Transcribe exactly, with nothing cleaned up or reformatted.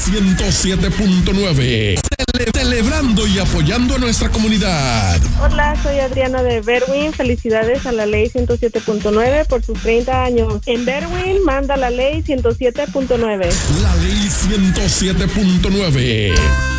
ciento siete punto nueve. Cele- celebrando y apoyando a nuestra comunidad. Hola, soy Adriana de Berwyn. Felicidades a la ley ciento siete punto nueve por sus treinta años. En Berwyn manda la ley ciento siete punto nueve. La ley ciento siete punto nueve.